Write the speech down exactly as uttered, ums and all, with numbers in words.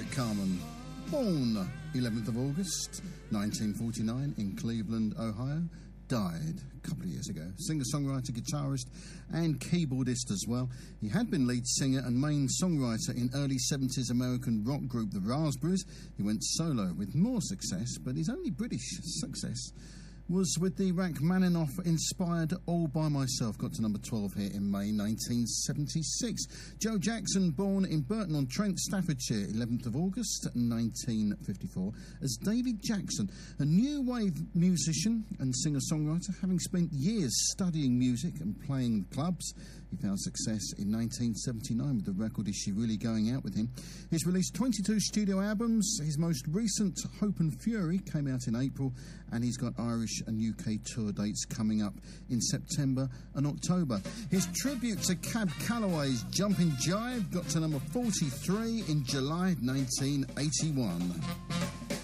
Carmen, born eleventh of August nineteen forty-nine in Cleveland, Ohio, died a couple of years ago. Singer-songwriter, guitarist and keyboardist as well. He had been lead singer and main songwriter in early seventies American rock group The Raspberries. He went solo with more success, but his only British success was with the Rachmaninoff-inspired All By Myself, got to number twelve here in May nineteen seventy-six. Joe Jackson, born in Burton-on-Trent, Staffordshire, eleventh of August nineteen fifty-four, as David Jackson, a new wave musician and singer-songwriter. Having spent years studying music and playing clubs, he found success in nineteen seventy-nine with the record Is She Really Going Out With Him. He's released twenty-two studio albums. His most recent, Hope and Fury, came out in April, and he's got Irish and U K tour dates coming up in September and October. His tribute to Cab Calloway's Jumpin' Jive got to number forty-three in July nineteen eighty-one.